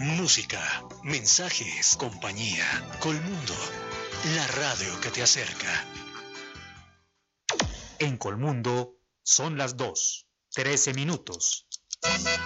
Música, mensajes, compañía. Colmundo, la radio que te acerca. En Colmundo son las 2:13.